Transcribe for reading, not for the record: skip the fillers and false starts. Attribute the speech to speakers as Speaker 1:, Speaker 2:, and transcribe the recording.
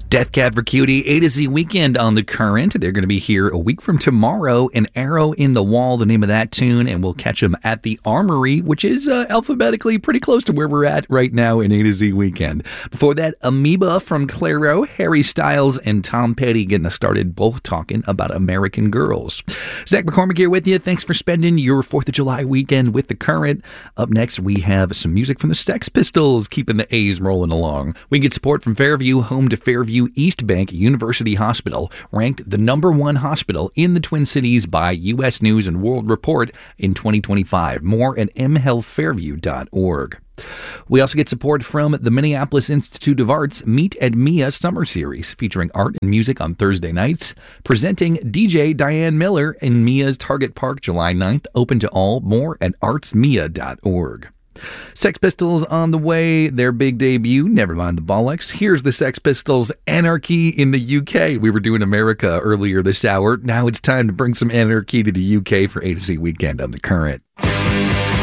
Speaker 1: Death Cab for Cutie, A to Z Weekend on The Current. They're going to be here a week from tomorrow. An Arrow in the Wall, the name of that tune, and we'll catch them at the Armory, which is alphabetically pretty close to where we're at right now in A to Z Weekend. Before that, Amoeba from Clairo, Harry Styles, and Tom Petty getting us started, both talking about American Girls. Zach McCormick here with you. Thanks for spending your 4th of July weekend with The Current. Up next, we have some music from the Sex Pistols, keeping the A's rolling along. We get support from Fairview, home to Fairview East Bank University Hospital, ranked the #1 hospital in the Twin Cities by U.S. News and World Report in 2025. More at mhealthfairview.org. We also get support from the Minneapolis Institute of Arts Meet at Mia Summer Series, featuring art and music on Thursday nights, presenting DJ Diane Miller in Mia's Target Park July 9th, open to all. More at artsmia.org. Sex Pistols on the way, their big debut, never mind the bollocks. Here's the Sex Pistols, Anarchy in the UK. We were doing America earlier this hour. Now it's time to bring some anarchy to the UK for A to Z Weekend on The Current.